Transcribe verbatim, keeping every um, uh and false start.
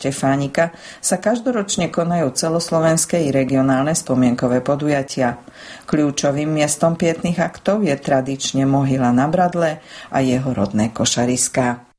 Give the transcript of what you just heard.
Štefánika sa každoročne konajú celoslovenské i regionálne spomienkové podujatia. Kľúčovým miestom pietných aktov je tradične Mohyla na Bradle a jeho rodné Košariská.